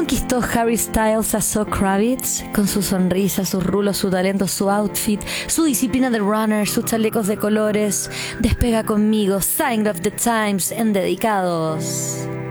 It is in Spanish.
conquistó Harry Styles a Zoe Kravitz? Con su sonrisa, sus rulos, su talento, su outfit, su disciplina de runner, sus chalecos de colores. Despega conmigo, Sign of the Times en Dedicados.